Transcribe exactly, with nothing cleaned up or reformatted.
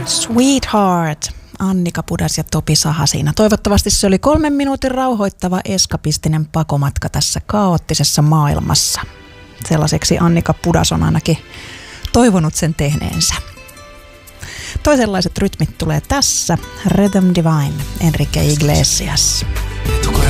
Sweetheart, Annika Pudas ja Topi Saha siinä. Toivottavasti se oli kolmen minuutin rauhoittava eskapistinen pakomatka tässä kaoottisessa maailmassa. Sellaiseksi Annika Pudas on ainakin toivonut sen tehneensä. Toisenlaiset rytmit tulee tässä. Rhythm Divine, Enrique Iglesias.